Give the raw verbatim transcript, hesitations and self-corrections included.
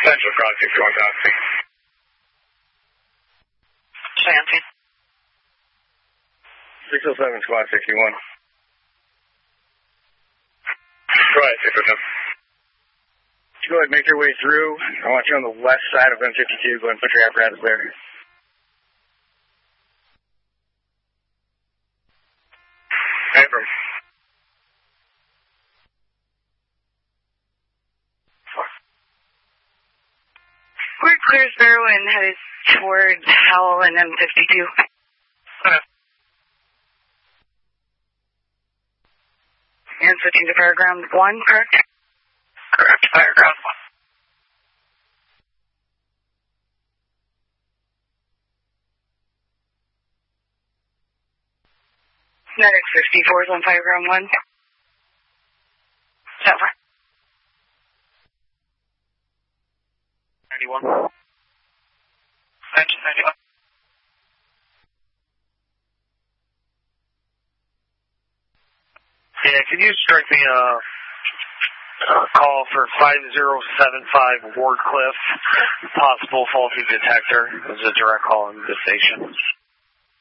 Central Cross sixty-one, copy. Cheyenne. six oh seven, Squad sixty-one. Go ahead, six oh seven. Go ahead, make your way through. I want you on the west side of M fifty-two. Go ahead and put your apparatus there. Abram. We're clear zero and headed towards Howell and M fifty-two. Okay. And switching to Fairground one, correct? Correct, Fairground one. Medic fifty-four is on Fairground one. Over. ninety-one. Engine ninety-one. Yeah, can you strike me a, a call for five zero seven five Wardcliff, possible faulty detector? It was a direct call in the station.